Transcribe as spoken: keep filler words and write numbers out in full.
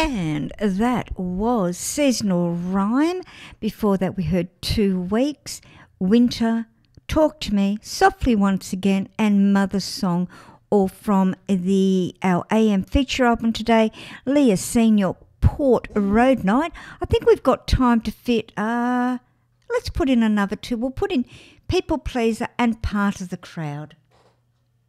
And that was Seasonal Rhyme. Before that we heard Two Weeks, Winter, Talk to Me, Softly Once Again, and Mother's Song, all from the our A M feature album today, Leah Senior Port Road Night. I think we've got time to fit, uh, let's put in another two. We'll put in People Pleaser and Part of the Crowd.